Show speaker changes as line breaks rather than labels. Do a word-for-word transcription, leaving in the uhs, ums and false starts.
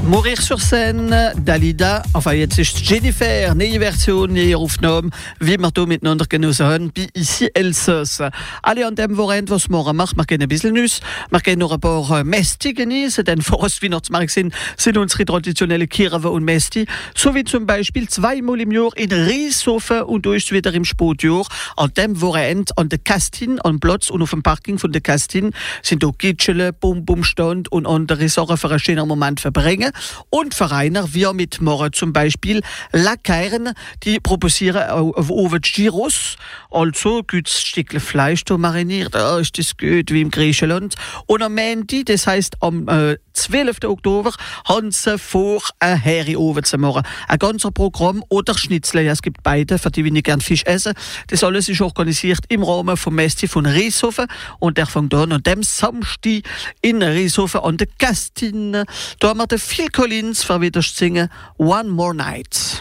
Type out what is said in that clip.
Mourir sur scène, Dalida, enfin jetzt ist Jennifer, neue Version, neue Aufnahme, wie wir hier miteinander genossen haben, bei ici Elsass. Alle an dem Wochenende, was morgen macht, wir gehen ein bisschen Nüsse, wir gehen noch ein paar Mesti genießen, denn vor uns Weihnachtsmarkt sind, sind unsere traditionellen Kirche und Mesti, so wie zum Beispiel zweimal im Jahr in Rieshofen und da ist es wieder im Spätjahr. An dem Wochenende an der Kastin, am Platz und auf dem Parking von der Kastin sind auch Gitschele, Bum-Bum-Stand und andere Sachen für einen schönen Moment verbringen. Und Vereine wie mit morgen zum Beispiel La Cairn, die proposieren auf Oven Gyros, also gutes Stückchen Fleisch da mariniert, da ist das gut wie im Griechenland. Und am Montag, das heisst am äh, zwölften Oktober, haben sie vor, ein Heri-Oven zu machen. Ein ganzer Programm oder Schnitzel, ja, es gibt beide, für die, die nicht gern Fisch essen. Das alles ist organisiert im Rahmen vom Mesti von Rieshofen und der fängt an an dem Samstag in Rieshofen an der Kastin. Da haben wir den Phil Collins für wieder singen One More Night.